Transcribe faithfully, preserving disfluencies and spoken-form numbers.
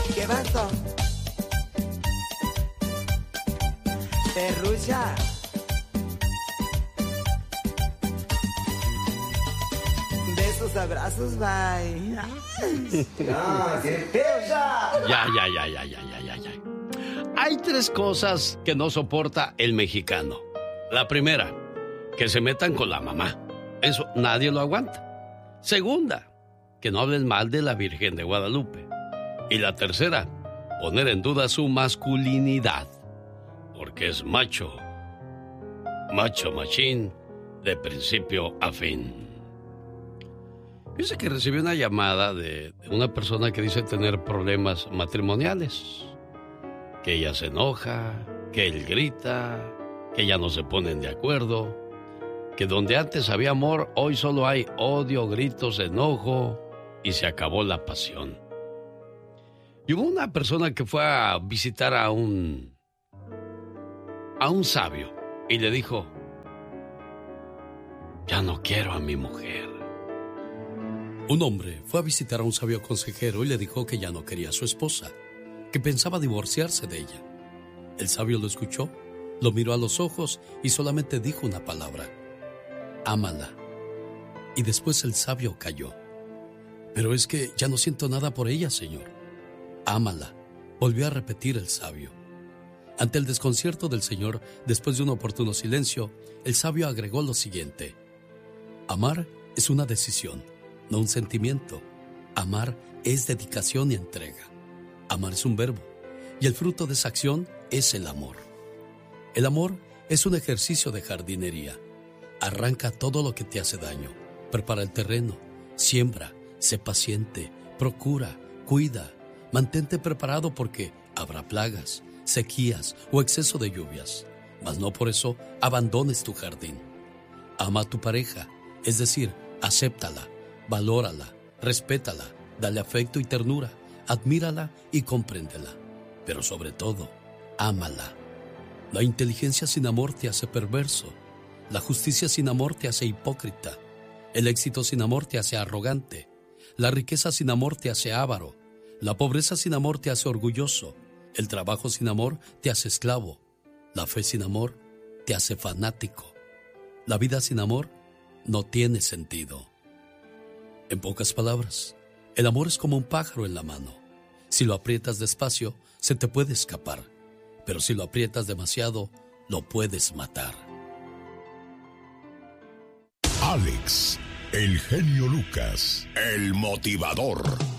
¿Qué pasó? Perrucha. Besos, abrazos, bye. ¡Ah, qué pesa! Ya, ya, ya, ya, ya, ya, ya, ya. Hay tres cosas que no soporta el mexicano. La primera, que se metan con la mamá. Eso nadie lo aguanta. Segunda, que no hablen mal de la Virgen de Guadalupe. Y la tercera, poner en duda su masculinidad. Porque es macho. Macho machín de principio a fin. Fíjese que recibí una llamada de, de una persona que dice tener problemas matrimoniales. Que ella se enoja, que él grita, que ya no se ponen de acuerdo, que donde antes había amor, hoy solo hay odio, gritos, enojo y se acabó la pasión. Y hubo una persona que fue a visitar a un a un sabio y le dijo: ya no quiero a mi mujer. Un hombre fue a visitar a un sabio consejero y le dijo que ya no quería a su esposa, que pensaba divorciarse de ella. El sabio lo escuchó, lo miró a los ojos y solamente dijo una palabra: ámala. Y después el sabio calló. Pero es que ya no siento nada por ella, señor. Ámala, volvió a repetir el sabio. Ante el desconcierto del señor, después de un oportuno silencio, el sabio agregó lo siguiente: amar es una decisión, no un sentimiento. Amar es dedicación y entrega. Amar es un verbo, y el fruto de esa acción es el amor. El amor es un ejercicio de jardinería. Arranca todo lo que te hace daño, prepara el terreno, siembra, sé paciente, procura, cuida, mantente preparado porque habrá plagas, sequías o exceso de lluvias, mas no por eso abandones tu jardín. Ama a tu pareja, es decir, acéptala, valórala, respétala, dale afecto y ternura, admírala y compréndela, pero sobre todo, ámala. La inteligencia sin amor te hace perverso, la justicia sin amor te hace hipócrita, el éxito sin amor te hace arrogante, la riqueza sin amor te hace avaro, la pobreza sin amor te hace orgulloso, el trabajo sin amor te hace esclavo, la fe sin amor te hace fanático, la vida sin amor no tiene sentido. En pocas palabras, el amor es como un pájaro en la mano. Si lo aprietas despacio, se te puede escapar, pero si lo aprietas demasiado, lo puedes matar. Alex, el genio Lucas, el motivador.